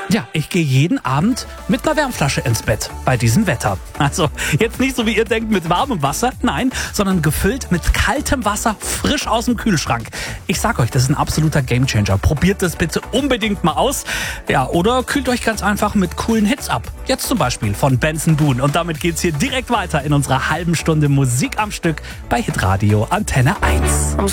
Ja, ich gehe jeden Abend mit einer Wärmflasche ins Bett bei diesem Wetter. Also jetzt nicht so, wie ihr denkt, mit warmem Wasser, nein, sondern gefüllt mit kaltem Wasser, frisch aus dem Kühlschrank. Ich sag euch, das ist ein absoluter Gamechanger. Probiert das bitte unbedingt mal aus. Ja, oder kühlt euch ganz einfach mit coolen Hits ab. Jetzt zum Beispiel von Benson Boone. Und damit geht's hier direkt weiter in unserer halben Stunde Musik am Stück bei Hitradio Antenne 1.